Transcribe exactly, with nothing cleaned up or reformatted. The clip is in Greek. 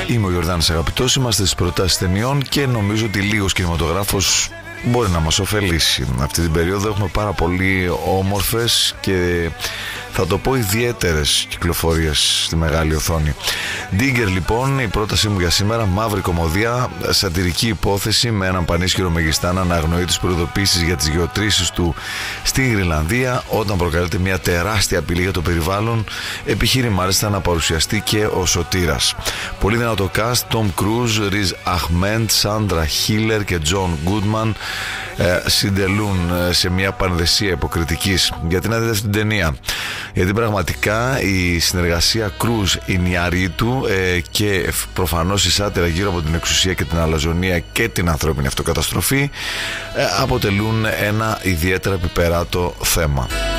Είμαι ο Γιορδάνης Αγαπητός, είμαστε στις προτάσεις ταινιών και νομίζω ότι λίγος κινηματογράφος μπορεί να μας ωφελήσει. Αυτή την περίοδο έχουμε πάρα πολύ όμορφες και θα το πω ιδιαίτερες κυκλοφορίες στη μεγάλη οθόνη. Digger λοιπόν, η πρότασή μου για σήμερα, μαύρη κωμωδία, σατυρική υπόθεση με έναν πανίσχυρο μεγιστάνα να αγνοεί τις προειδοποίησεις για τις γεωτρήσεις του στην Γρυλανδία όταν προκαλείται μια τεράστια απειλή για το περιβάλλον. Επιχείρη μάλιστα να παρουσιαστεί και ο σωτήρας. Πολύ δυνατό cast: Tom Cruise, Riz Ahmed, Sandra Hiller και John Goodman ε, συντελούν σε μια πανδεσία υποκριτικής. Γιατί να δείτε αυτή την ταινία? Γιατί πραγματικά η συνεργασία Cruise Ινιαρίτου ε, και προφανώς η σάτυρα γύρω από την εξουσία και την αλαζονία και την ανθρώπινη αυτοκαταστροφή ε, αποτελούν ένα ιδιαίτερα πιπεράτο θέμα.